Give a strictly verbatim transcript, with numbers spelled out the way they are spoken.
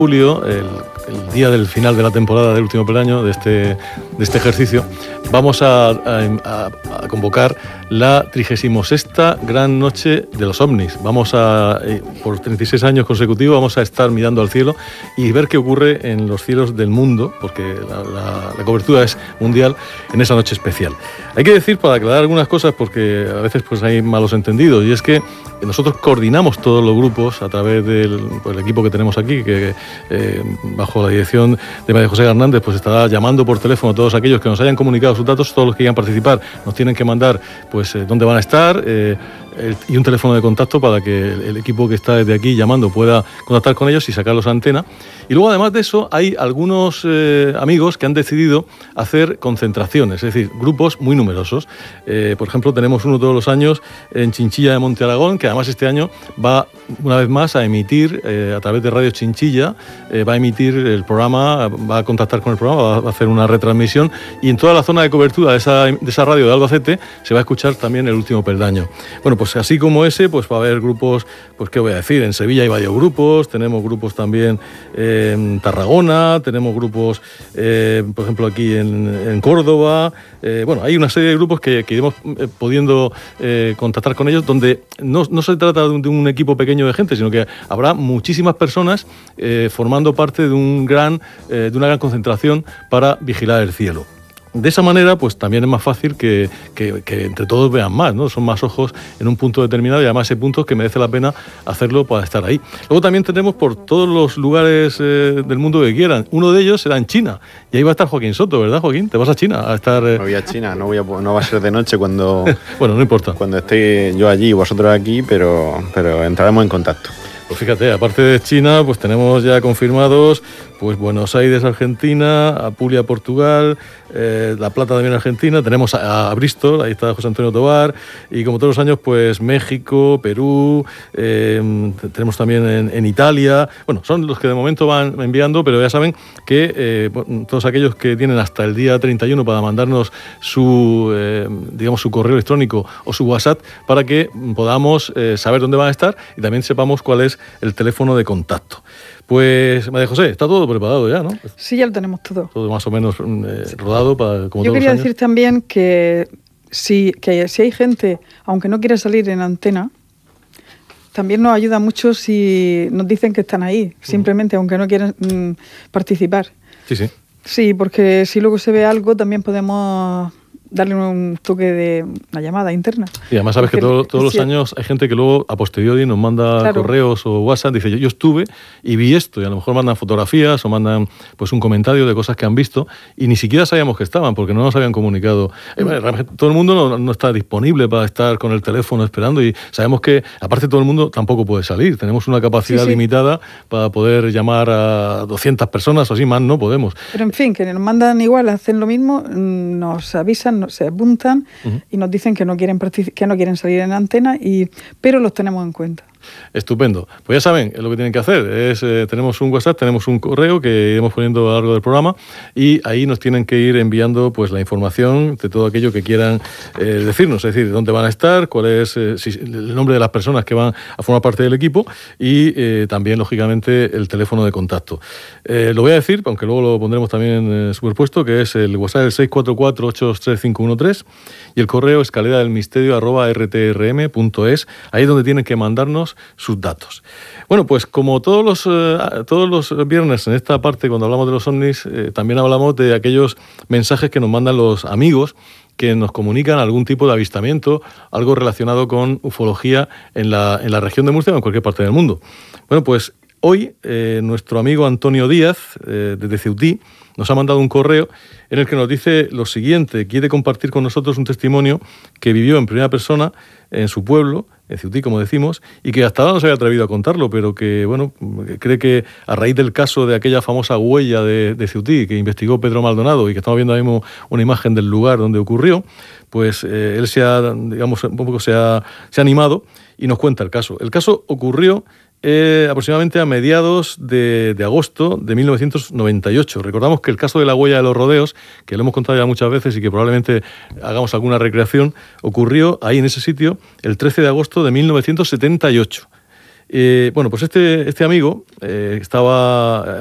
julio, el, el día del final de la temporada del último peldaño de este, de este ejercicio, vamos a, a, a convocar la trigésima sexta Gran Noche de los OVNIs. Vamos a, por treinta y seis años consecutivos, vamos a estar mirando al cielo y ver qué ocurre en los cielos del mundo, porque la, la, la cobertura es mundial en esa noche especial. Hay que decir, para aclarar algunas cosas, porque a veces pues hay malos entendidos, y es que nosotros coordinamos todos los grupos a través del pues, el equipo que tenemos aquí, que eh, bajo la dirección de María José Hernández pues estará llamando por teléfono a todos aquellos que nos hayan comunicado sus datos. Todos los que quieran participar nos tienen que mandar pues eh, dónde van a estar eh, el, y un teléfono de contacto para que el, el equipo que está desde aquí llamando pueda contactar con ellos y sacarlos a antena. Y luego, además de eso, hay algunos eh, amigos que han decidido hacer concentraciones, es decir, grupos muy numerosos. Eh, por ejemplo, tenemos uno todos los años en Chinchilla de Monte Aragón, que además este año va una vez más a emitir eh, a través de Radio Chinchilla, eh, va a emitir el programa, va a contactar con el programa, va a hacer una retransmisión, y en toda la zona de cobertura de esa, de esa radio de Albacete se va a escuchar también el último peldaño. Bueno, pues así como ese, pues va a haber grupos, pues qué voy a decir, en Sevilla hay varios grupos, tenemos grupos también eh, en Tarragona, tenemos grupos, eh, por ejemplo, aquí en, en Córdoba. Eh, bueno, hay una serie de grupos que, que iremos eh, pudiendo eh, contactar con ellos, donde no, no se trata de un, de un equipo pequeño de gente, sino que habrá muchísimas personas eh, formando parte de, un gran, eh, de una gran concentración para vigilar el cielo. De esa manera, pues también es más fácil que, que, que entre todos vean más, ¿no? Son más ojos en un punto determinado, y además ese punto que merece la pena hacerlo para estar ahí. Luego también tenemos por todos los lugares eh, del mundo que quieran. Uno de ellos será en China, y ahí va a estar Joaquín Soto, ¿verdad, Joaquín? ¿Te vas a China a estar...? Eh... No voy a China, no, voy a, no va a ser de noche cuando... Bueno, no importa. Cuando esté yo allí y vosotros aquí, pero, pero entraremos en contacto. Pues fíjate, aparte de China, pues tenemos ya confirmados pues Buenos Aires, Argentina, Apulia, Portugal, eh, La Plata también Argentina, tenemos a, a Bristol, ahí está José Antonio Tobar, y como todos los años, pues México, Perú, eh, tenemos también en, en Italia. Bueno, son los que de momento van enviando, pero ya saben que eh, todos aquellos que tienen hasta el día treinta y uno para mandarnos su, eh, digamos, su correo electrónico o su WhatsApp para que podamos eh, saber dónde van a estar y también sepamos cuál es el teléfono de contacto. Pues, María José, está todo preparado ya, ¿no? Sí, ya lo tenemos todo. Todo más o menos eh, rodado para como Yo todos quería los años. decir también que si, que si hay gente, aunque no quiera salir en antena, también nos ayuda mucho si nos dicen que están ahí, simplemente, uh-huh. aunque no quieran mm, participar. Sí, sí. Sí, porque si luego se ve algo, también podemos darle un toque de una llamada interna. Y además sabes porque que todo, todos los años hay gente que luego a posteriori nos manda claro. correos o WhatsApp, dice yo, yo estuve y vi esto, y a lo mejor mandan fotografías o mandan pues un comentario de cosas que han visto y ni siquiera sabíamos que estaban porque no nos habían comunicado. Eh, bueno, todo el mundo no, no está disponible para estar con el teléfono esperando, y sabemos que aparte todo el mundo tampoco puede salir, tenemos una capacidad sí, sí. limitada para poder llamar a doscientas personas o así, más no podemos. Pero en fin, que nos mandan igual, hacen lo mismo, nos avisan, se apuntan uh-huh. y nos dicen que no quieren particip- que no quieren salir en antena, y pero los tenemos en cuenta. Estupendo. Pues ya saben, lo que tienen que hacer es, eh, tenemos un WhatsApp, tenemos un correo que iremos poniendo a lo largo del programa, y ahí nos tienen que ir enviando pues la información de todo aquello que quieran eh, decirnos, es decir, dónde van a estar, cuál es eh, si, el nombre de las personas que van a formar parte del equipo, y eh, también, lógicamente, el teléfono de contacto. Eh, lo voy a decir, aunque luego lo pondremos también eh, superpuesto, que es el WhatsApp el seis cuatro cuatro, ocho dos tres, cinco uno tres, y el correo escalera del misterio arroba r t r m punto es, ahí es donde tienen que mandarnos sus datos. Bueno, pues como todos los, eh, todos los viernes en esta parte, cuando hablamos de los ovnis, eh, también hablamos de aquellos mensajes que nos mandan los amigos que nos comunican algún tipo de avistamiento, algo relacionado con ufología en la, en la región de Murcia o en cualquier parte del mundo. Bueno, pues hoy eh, nuestro amigo Antonio Díaz, eh, desde Ceutí, nos ha mandado un correo en el que nos dice lo siguiente: quiere compartir con nosotros un testimonio que vivió en primera persona en su pueblo, en Ceutí, como decimos, y que hasta ahora no se había atrevido a contarlo, pero que, bueno, cree que a raíz del caso de aquella famosa huella de, de Ceutí que investigó Pedro Maldonado, y que estamos viendo ahora mismo una imagen del lugar donde ocurrió, pues eh, él se ha, digamos, un poco se ha, se ha animado y nos cuenta el caso. El caso ocurrió Eh, aproximadamente a mediados de, de agosto de mil novecientos noventa y ocho. Recordamos que el caso de la huella de los rodeos, que lo hemos contado ya muchas veces y que probablemente hagamos alguna recreación, ocurrió ahí en ese sitio el trece de agosto de mil novecientos setenta y ocho. Eh, bueno, pues este, este amigo eh, estaba